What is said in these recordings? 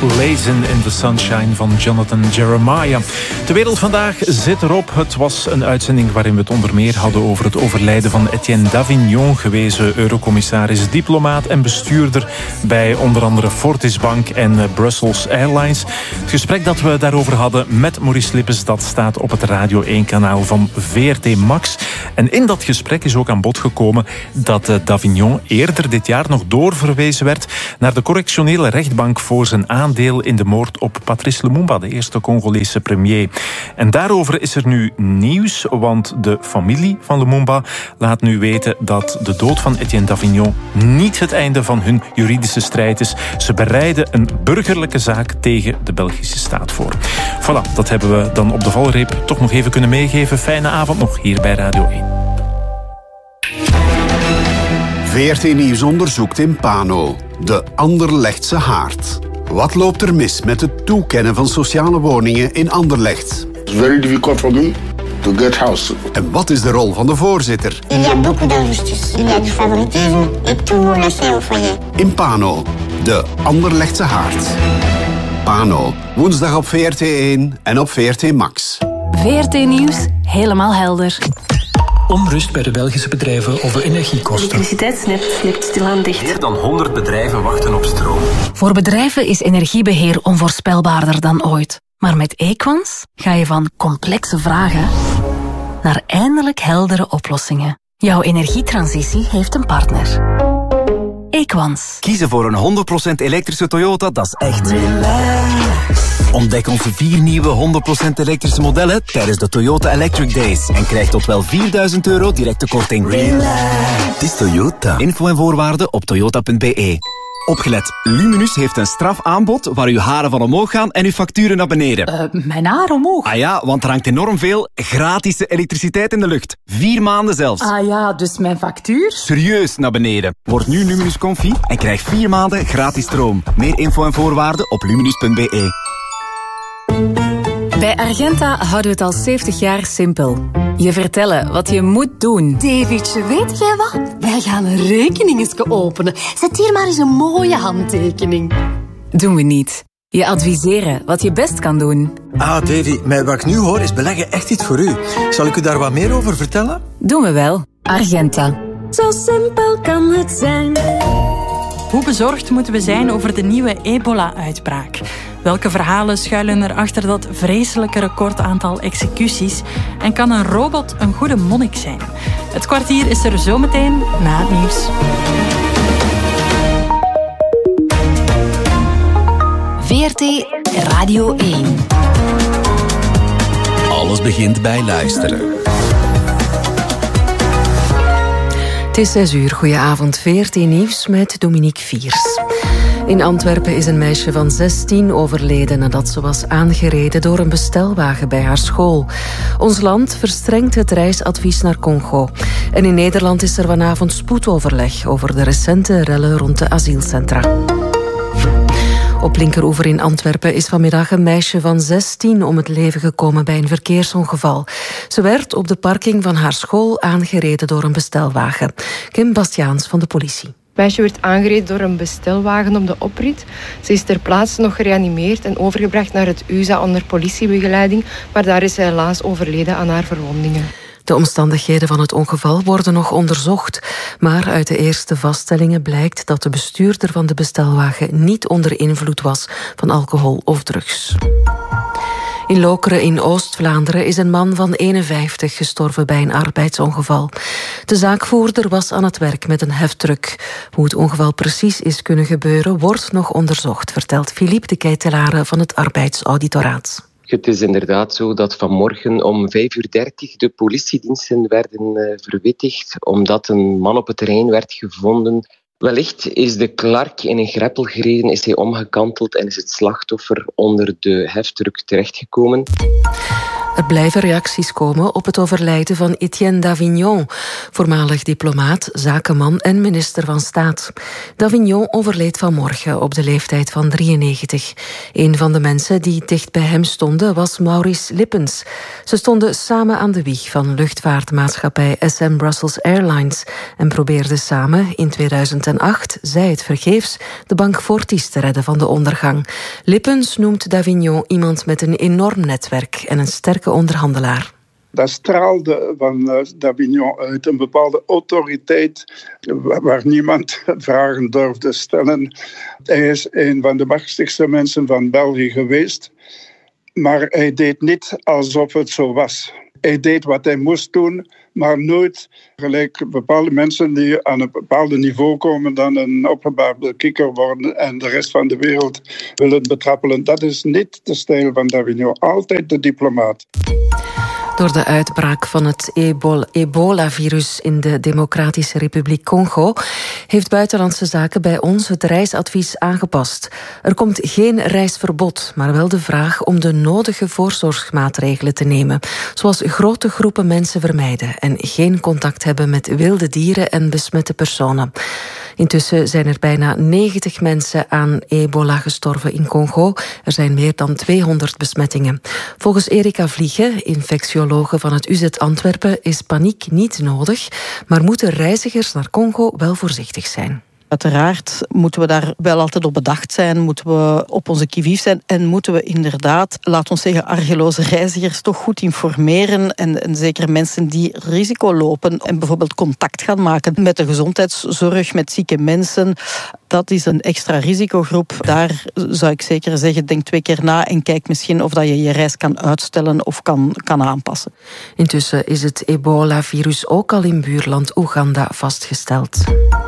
Blazin' in the Sunshine van Jonathan Jeremiah. De wereld vandaag zit erop. Het was een uitzending waarin we het onder meer hadden over het overlijden van Etienne Davignon, gewezen eurocommissaris, diplomaat en bestuurder bij onder andere Fortis Bank en Brussels Airlines. Het gesprek dat we daarover hadden met Maurice Lippes, dat staat op het Radio 1-kanaal van VRT Max. En in dat gesprek is ook aan bod gekomen dat Davignon eerder dit jaar nog doorverwezen werd naar de correctionele rechtbank voor zijn aandeel in de moord op Patrice Lumumba, de eerste Congolese premier. En daarover is er nu nieuws, want de familie van Lumumba laat nu weten dat de dood van Etienne Davignon niet het einde van hun juridische strijd is. Ze bereiden een burgerlijke zaak tegen de Belgische staat voor. Voilà, dat hebben we dan op de valreep toch nog even kunnen meegeven. Fijne avond nog hier bij Radio 1. VRT Nieuws onderzoekt in Pano de Anderlechtse haard. Wat loopt er mis met het toekennen van sociale woningen in Anderlecht? It's very difficult for me to get house. En wat is de rol van de voorzitter? Il y a beaucoup d'injustice. Il y a du favoritisme et tout le monde laissé au foyer. In Pano, de Anderlechtse haard. Pano, woensdag op VRT 1 en op VRT Max. VRT Nieuws, helemaal helder. Onrust bij de Belgische bedrijven over energiekosten. Het elektriciteitsnet ligt stilaan dicht. Meer dan 100 bedrijven wachten op stroom. Voor bedrijven is energiebeheer onvoorspelbaarder dan ooit. Maar met Equans ga je van complexe vragen naar eindelijk heldere oplossingen. Jouw energietransitie heeft een partner. Equans. Kiezen voor een 100% elektrische Toyota, dat is echt relax. Ontdek onze 4 nieuwe 100% elektrische modellen tijdens de Toyota Electric Days. En krijg tot wel €4.000 directe korting. Relax. Het is Toyota. Info en voorwaarden op toyota.be. Opgelet, Luminus heeft een strafaanbod waar uw haren van omhoog gaan en uw facturen naar beneden. Mijn haar omhoog? Ah ja, want er hangt enorm veel gratis elektriciteit in de lucht. 4 maanden zelfs. Ah ja, dus mijn factuur? Serieus naar beneden. Word nu Luminus Confi en krijg 4 maanden gratis stroom. Meer info en voorwaarden op luminus.be. Bij Argenta houden we het al 70 jaar simpel. Je vertellen wat je moet doen. Davidje, weet jij wat? Wij gaan een rekeningetje openen. Zet hier maar eens een mooie handtekening. Doen we niet. Je adviseren wat je best kan doen. Ah, Davy, met wat ik nu hoor is beleggen echt iets voor u. Zal ik u daar wat meer over vertellen? Doen we wel. Argenta. Zo simpel kan het zijn. Hoe bezorgd moeten we zijn over de nieuwe ebola-uitbraak? Welke verhalen schuilen er achter dat vreselijke recordaantal executies? En kan een robot een goede monnik zijn? Het kwartier is er zometeen na het nieuws. VRT Radio 1. Alles begint bij luisteren. Het is 6 uur. Goedenavond. VRT Nieuws met Dominique Viers. In Antwerpen is een meisje van 16 overleden nadat ze was aangereden door een bestelwagen bij haar school. Ons land verstrengt het reisadvies naar Congo. En in Nederland is er vanavond spoedoverleg over de recente rellen rond de asielcentra. Op Linkeroever in Antwerpen is vanmiddag een meisje van 16 om het leven gekomen bij een verkeersongeval. Ze werd op de parking van haar school aangereden door een bestelwagen. Kim Bastiaans van de politie. Het meisje werd aangereden door een bestelwagen op de oprit. Ze is ter plaatse nog gereanimeerd en overgebracht naar het USA onder politiebegeleiding, maar daar is ze helaas overleden aan haar verwondingen. De omstandigheden van het ongeval worden nog onderzocht, maar uit de eerste vaststellingen blijkt dat de bestuurder van de bestelwagen niet onder invloed was van alcohol of drugs. In Lokeren in Oost-Vlaanderen is een man van 51 gestorven bij een arbeidsongeval. De zaakvoerder was aan het werk met een heftruck. Hoe het ongeval precies is kunnen gebeuren, wordt nog onderzocht, vertelt Philippe de Keitelare van het Arbeidsauditoraat. Het is inderdaad zo dat vanmorgen om 5:30 de politiediensten werden verwittigd omdat een man op het terrein werd gevonden. Wellicht is de klark in een greppel gereden, is hij omgekanteld en is het slachtoffer onder de heftruck terechtgekomen. Er blijven reacties komen op het overlijden van Etienne Davignon, voormalig diplomaat, zakenman en minister van Staat. Davignon overleed vanmorgen op de leeftijd van 93. Een van de mensen die dicht bij hem stonden was Maurice Lippens. Ze stonden samen aan de wieg van luchtvaartmaatschappij SM Brussels Airlines en probeerden samen in 2008, zij het vergeefs, de bank Fortis te redden van de ondergang. Lippens noemt Davignon iemand met een enorm netwerk en een sterke onderhandelaar. Dat straalde van Davignon uit een bepaalde autoriteit waar niemand vragen durfde stellen. Hij is een van de machtigste mensen van België geweest, maar hij deed niet alsof het zo was. Hij deed wat hij moest doen, maar nooit gelijk bepaalde mensen die aan een bepaald niveau komen dan een opgebaarde kikker worden en de rest van de wereld willen betrappelen. Dat is niet de stijl van Davignon. Altijd de diplomaat. Door de uitbraak van het ebola-virus in de Democratische Republiek Congo heeft Buitenlandse Zaken bij ons het reisadvies aangepast. Er komt geen reisverbod, maar wel de vraag om de nodige voorzorgsmaatregelen te nemen, zoals grote groepen mensen vermijden en geen contact hebben met wilde dieren en besmette personen. Intussen zijn er bijna 90 mensen aan ebola gestorven in Congo. Er zijn meer dan 200 besmettingen. Volgens Erika Vliegen, infectiologe van het UZ Antwerpen, is paniek niet nodig, maar moeten reizigers naar Congo wel voorzichtig zijn. Uiteraard moeten we daar wel altijd op bedacht zijn, moeten we op onze qui-vive zijn en moeten we inderdaad, laat ons zeggen, argeloze reizigers toch goed informeren en zeker mensen die risico lopen en bijvoorbeeld contact gaan maken met de gezondheidszorg, met zieke mensen. Dat is een extra risicogroep. Daar zou ik zeker zeggen, denk 2 keer na en kijk misschien of dat je je reis kan uitstellen of kan aanpassen. Intussen is het ebola-virus ook al in buurland Oeganda vastgesteld.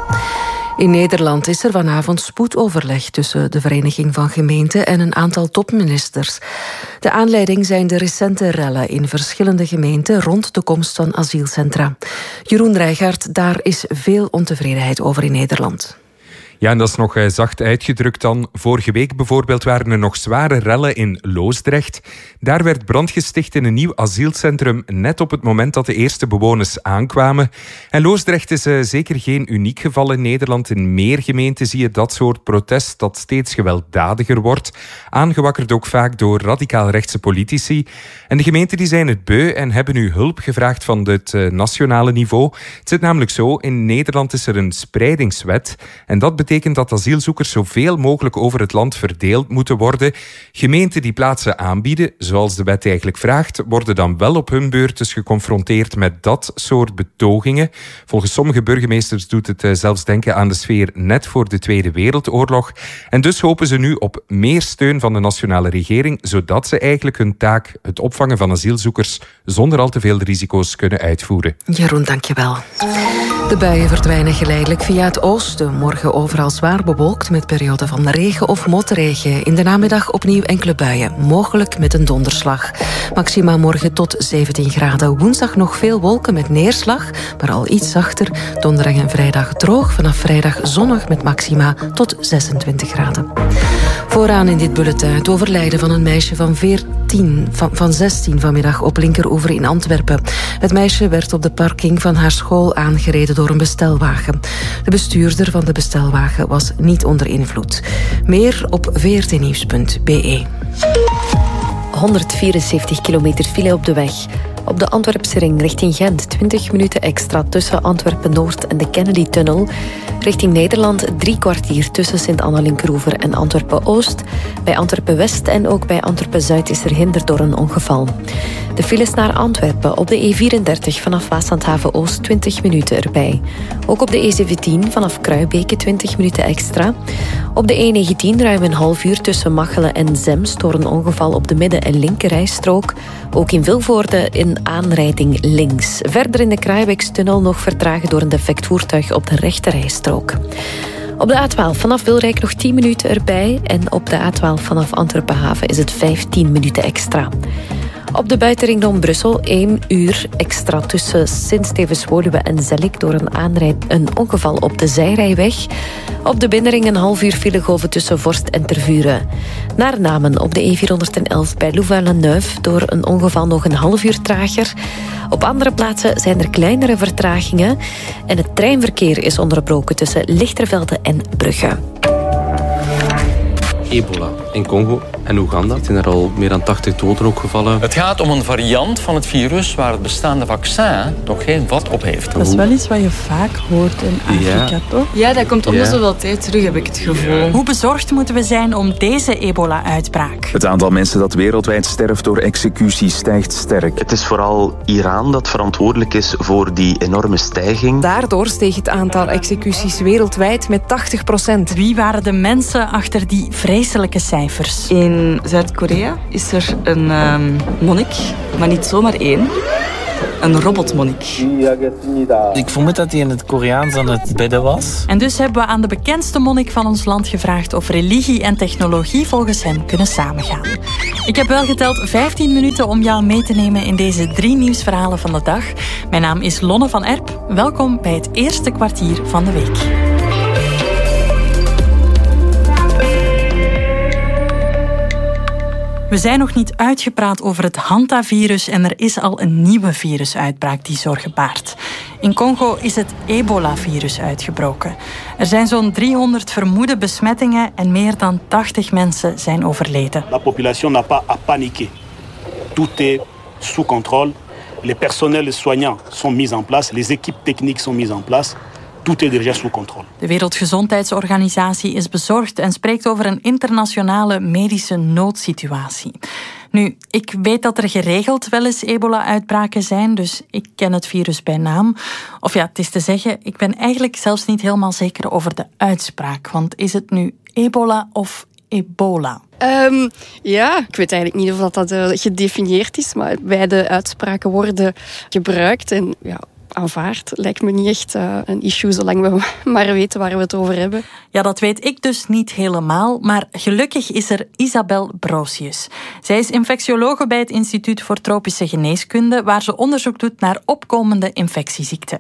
In Nederland is er vanavond spoedoverleg tussen de Vereniging van Gemeenten en een aantal topministers. De aanleiding zijn de recente rellen in verschillende gemeenten rond de komst van asielcentra. Jeroen Rijgaard, daar is veel ontevredenheid over in Nederland. Ja, en dat is nog zacht uitgedrukt dan. Vorige week bijvoorbeeld waren er nog zware rellen in Loosdrecht. Daar werd brand gesticht in een nieuw asielcentrum net op het moment dat de eerste bewoners aankwamen. En Loosdrecht is zeker geen uniek geval in Nederland. In meer gemeenten zie je dat soort protest dat steeds gewelddadiger wordt. Aangewakkerd ook vaak door radicaal-rechtse politici. En de gemeenten die zijn het beu en hebben nu hulp gevraagd van het nationale niveau. Het zit namelijk zo, in Nederland is er een spreidingswet. En dat betekent dat asielzoekers zoveel mogelijk over het land verdeeld moeten worden. Gemeenten die plaatsen aanbieden, zoals de wet eigenlijk vraagt, worden dan wel op hun beurt dus geconfronteerd met dat soort betogingen. Volgens sommige burgemeesters doet het zelfs denken aan de sfeer net voor de Tweede Wereldoorlog. En dus hopen ze nu op meer steun van de nationale regering, zodat ze eigenlijk hun taak, het opvangen van asielzoekers, zonder al te veel risico's kunnen uitvoeren. Jeroen, dankjewel. De buien verdwijnen geleidelijk via het oosten. Morgen overal zwaar bewolkt met perioden van regen of motregen. In de namiddag opnieuw enkele buien, mogelijk met een donderslag. Maxima morgen tot 17 graden. Woensdag nog veel wolken met neerslag, maar al iets zachter. Donderdag en vrijdag droog, vanaf vrijdag zonnig met maxima tot 26 graden. Vooraan in dit bulletin het overlijden van een meisje van 16 vanmiddag op linkeroever in Antwerpen. Het meisje werd op de parking van haar school aangereden door een bestelwagen. De bestuurder van de bestelwagen was niet onder invloed. Meer op vrtnieuws.be. 174 kilometer file op de weg. Op de Antwerpse ring richting Gent 20 minuten extra tussen Antwerpen-Noord en de Kennedy-tunnel. Richting Nederland 3 kwartier tussen Sint-Anna-Linkeroever en Antwerpen-Oost. Bij Antwerpen-West en ook bij Antwerpen-Zuid is er hinder door een ongeval. De files naar Antwerpen op de E34 vanaf Waaslandhaven-Oost 20 minuten erbij. Ook op de E17 vanaf Kruibeke 20 minuten extra. Op de E19 ruim een half uur tussen Machelen en Zemst door een ongeval op de midden- en linkerrijstrook. Ook in Vilvoorde een aanrijding links. Verder in de Kruibeekstunnel nog vertragen door een defect voertuig op de rechterrijstrook. Op de A12 vanaf Wilrijk nog 10 minuten erbij. En op de A12 vanaf Antwerpen-Haven is het 15 minuten extra. Op de buitenring rond Brussel 1 uur extra tussen Sint-Stevens-Woluwe en Zellik door een ongeval op de zijrijweg. Op de binnenring een half uur filegolven tussen Vorst en Tervuren. Naar Namen op de E411 bij Louvain-la-Neuve door een ongeval nog een half uur trager. Op andere plaatsen zijn er kleinere vertragingen en het treinverkeer is onderbroken tussen Lichtervelde en Brugge. Ebola in Congo en Oeganda. Er zijn er al meer dan 80 doden ook gevallen. Het gaat om een variant van het virus waar het bestaande vaccin nog geen vat op heeft. Dat is wel iets wat je vaak hoort in Afrika, toch? Ja, dat komt om de zoveel tijd terug, heb ik het gevoel. Hoe bezorgd moeten we zijn om deze ebola-uitbraak? Het aantal mensen dat wereldwijd sterft door executie stijgt sterk. Het is vooral Iran dat verantwoordelijk is voor die enorme stijging. Daardoor steeg het aantal executies wereldwijd met 80%. Wie waren de mensen achter die vreselijke cijfers? In Zuid-Korea is er een monnik, maar niet zomaar één. Een robotmonnik. Ik vermoed dat hij in het Koreaans aan het bidden was. En dus hebben we aan de bekendste monnik van ons land gevraagd of religie en technologie volgens hem kunnen samengaan. Ik heb wel geteld 15 minuten om jou mee te nemen in deze 3 nieuwsverhalen van de dag. Mijn naam is Lonne van Erp. Welkom bij het eerste kwartier van de week. We zijn nog niet uitgepraat over het hantavirus en er is al een nieuwe virusuitbraak die zorgen baart. In Congo is het ebola-virus uitgebroken. Er zijn zo'n 300 vermoede besmettingen en meer dan 80 mensen zijn overleden. La population n'a pas à paniquer. Tout est sous contrôle. Les personnels soignants sont mis en place, les équipes techniques sont mises en place. Tout est déjà sous contrôle. De Wereldgezondheidsorganisatie is bezorgd en spreekt over een internationale medische noodsituatie. Nu, ik weet dat er geregeld wel eens ebola-uitbraken zijn, dus ik ken het virus bij naam. Of ja, het is te zeggen, ik ben eigenlijk zelfs niet helemaal zeker over de uitspraak. Want is het nu ebola of ebola? Ja, ik weet eigenlijk niet of dat gedefinieerd is, maar beide uitspraken worden gebruikt en ja, aanvaard. Lijkt me niet echt een issue, zolang we maar weten waar we het over hebben. Ja, dat weet ik dus niet helemaal, maar gelukkig is er Isabel Brosius. Zij is infectiologe bij het Instituut voor Tropische Geneeskunde, waar ze onderzoek doet naar opkomende infectieziekten.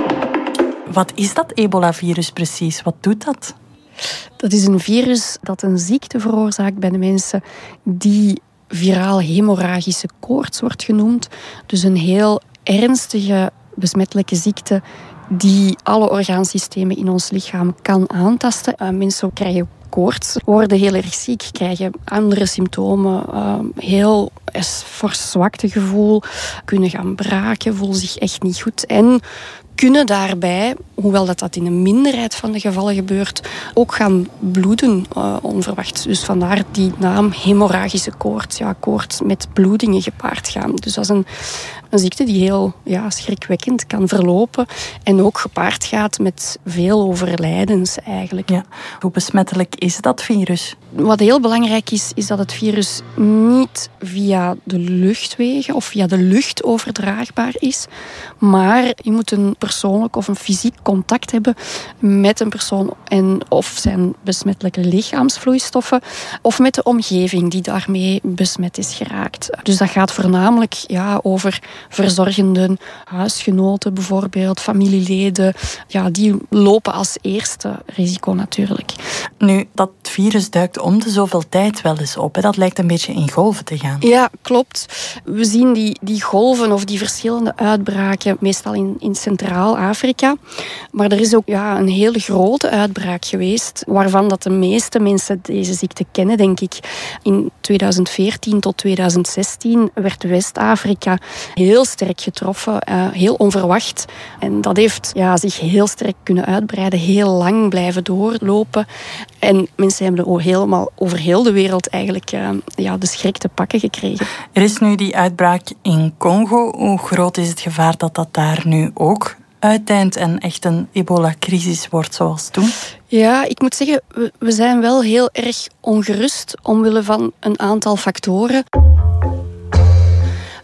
Wat is dat ebola-virus precies? Wat doet dat? Dat is een virus dat een ziekte veroorzaakt bij de mensen die viraal hemorragische koorts wordt genoemd. Dus een heel ernstige besmettelijke ziekte die alle orgaansystemen in ons lichaam kan aantasten. Mensen krijgen koorts, worden heel erg ziek, krijgen andere symptomen, heel verzwakte gevoel, kunnen gaan braken, voelen zich echt niet goed en kunnen daarbij, hoewel dat in een minderheid van de gevallen gebeurt, ook gaan bloeden onverwacht. Dus vandaar die naam hemorragische koorts. Ja, koorts met bloedingen gepaard gaan. Dus dat is een ziekte die heel schrikwekkend kan verlopen en ook gepaard gaat met veel overlijdens eigenlijk. Ja. Hoe besmettelijk is dat virus? Wat heel belangrijk is dat het virus niet via de luchtwegen of via de lucht overdraagbaar is, maar je moet een persoonlijk of een fysiek contact hebben met een persoon of zijn besmettelijke lichaamsvloeistoffen of met de omgeving die daarmee besmet is geraakt. Dus dat gaat voornamelijk over verzorgenden, huisgenoten bijvoorbeeld, familieleden. Ja, die lopen als eerste risico natuurlijk. Nu, dat virus duikt om de zoveel tijd wel eens op. Hè? Dat lijkt een beetje in golven te gaan. Ja, klopt. We zien die golven of die verschillende uitbraken meestal in Centraal-Afrika. Maar er is ook een hele grote uitbraak geweest, waarvan dat de meeste mensen deze ziekte kennen, denk ik. In 2014 tot 2016 werd West-Afrika heel sterk getroffen, heel onverwacht. En dat heeft zich heel sterk kunnen uitbreiden, heel lang blijven doorlopen. En mensen hebben helemaal over heel de wereld eigenlijk de schrik te pakken gekregen. Er is nu die uitbraak in Congo. Hoe groot is het gevaar dat dat daar nu ook uiteind en echt een ebola-crisis wordt zoals toen? Ja, ik moet zeggen, we zijn wel heel erg ongerust omwille van een aantal factoren.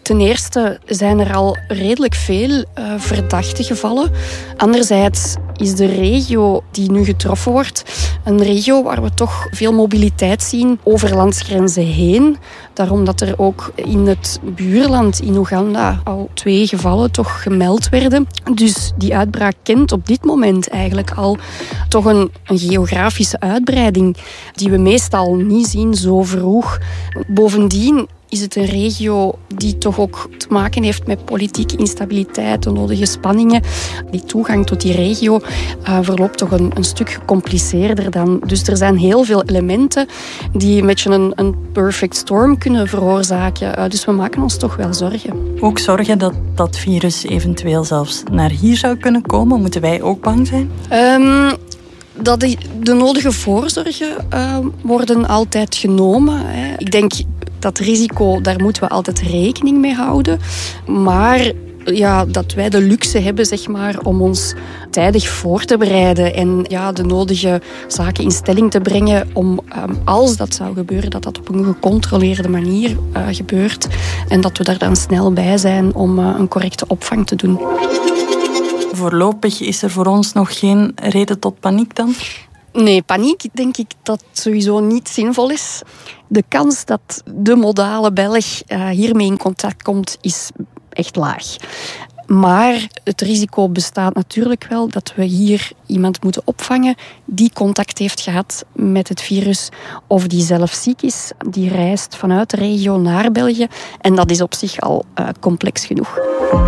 Ten eerste zijn er al redelijk veel verdachte gevallen. Anderzijds is de regio die nu getroffen wordt een regio waar we toch veel mobiliteit zien over landsgrenzen heen. Daarom dat er ook in het buurland in Oeganda al 2 gevallen toch gemeld werden. Dus die uitbraak kent op dit moment eigenlijk al toch een geografische uitbreiding die we meestal niet zien zo vroeg. Bovendien is het een regio die toch ook te maken heeft met politieke instabiliteit, de nodige spanningen. Die toegang tot die regio verloopt toch een stuk gecompliceerder dan. Dus er zijn heel veel elementen die een beetje een perfect storm kunnen veroorzaken. Dus we maken ons toch wel zorgen. Ook zorgen dat dat virus eventueel zelfs naar hier zou kunnen komen? Moeten wij ook bang zijn? Dat de nodige voorzorgen worden altijd genomen. Ik denk dat risico, daar moeten we altijd rekening mee houden. Maar ja, dat wij de luxe hebben zeg maar, om ons tijdig voor te bereiden en de nodige zaken in stelling te brengen om, als dat zou gebeuren, dat dat op een gecontroleerde manier gebeurt en dat we daar dan snel bij zijn om een correcte opvang te doen. Voorlopig is er voor ons nog geen reden tot paniek dan? Nee, paniek denk ik dat sowieso niet zinvol is. De kans dat de modale Belg hiermee in contact komt is echt laag. Maar het risico bestaat natuurlijk wel dat we hier iemand moeten opvangen die contact heeft gehad met het virus of die zelf ziek is, die reist vanuit de regio naar België. En dat is op zich al complex genoeg.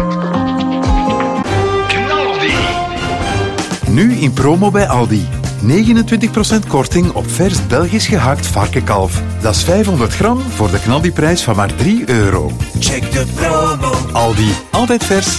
Nu in promo bij Aldi. 29% korting op vers Belgisch gehaakt varkenkalf. Dat is 500 gram voor de knaldiprijs van maar €3. Check de promo. Aldi, altijd vers.